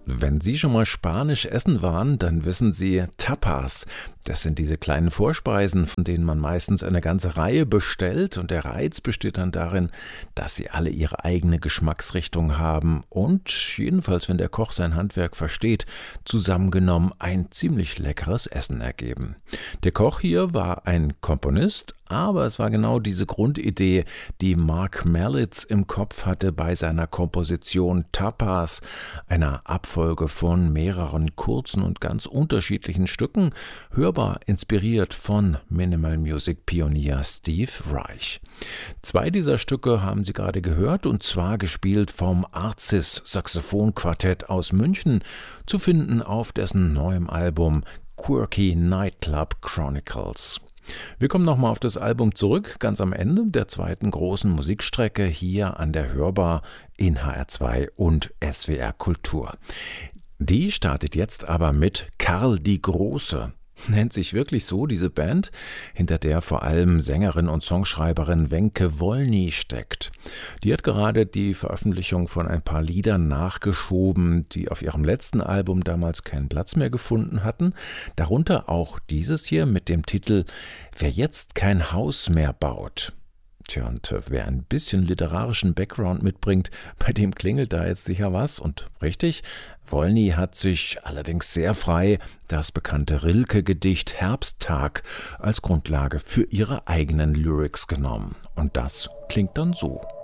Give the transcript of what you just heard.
Wenn Sie schon mal Spanisch essen waren, dann wissen Sie Tapas. Das sind diese kleinen Vorspeisen, von denen man meistens eine ganze Reihe bestellt. Und der Reiz besteht dann darin, dass sie alle ihre eigene Geschmacksrichtung haben und, jedenfalls wenn der Koch sein Handwerk versteht, zusammengenommen ein ziemlich leckeres Essen ergeben. Der Koch hier war ein Komponist, aber es war genau diese Grundidee, die Mark Malitz im Kopf hatte bei seiner Komposition Tapas, einer Abfolge von mehreren kurzen und ganz unterschiedlichen Stücken, hörbar inspiriert von Minimal Music Pionier Steve Reich. Zwei dieser Stücke haben Sie gerade gehört, und zwar gespielt vom Arcis Saxophonquartett aus München, zu finden auf dessen neuem Album Quirky Nightclub Chronicles. Wir kommen nochmal auf das Album zurück, ganz am Ende der zweiten großen Musikstrecke hier an der Hörbar in HR2 und SWR Kultur. Die startet jetzt aber mit Karl die Große. Nennt sich wirklich so diese Band, hinter der vor allem Sängerin und Songschreiberin Wenke Wolny steckt. Die hat gerade die Veröffentlichung von ein paar Liedern nachgeschoben, die auf ihrem letzten Album damals keinen Platz mehr gefunden hatten. Darunter auch dieses hier mit dem Titel »Wer jetzt kein Haus mehr baut«. Tja, und wer ein bisschen literarischen Background mitbringt, bei dem klingelt da jetzt sicher was. Und richtig, Wolny hat sich allerdings sehr frei das bekannte Rilke-Gedicht Herbsttag als Grundlage für ihre eigenen Lyrics genommen. Und das klingt dann so.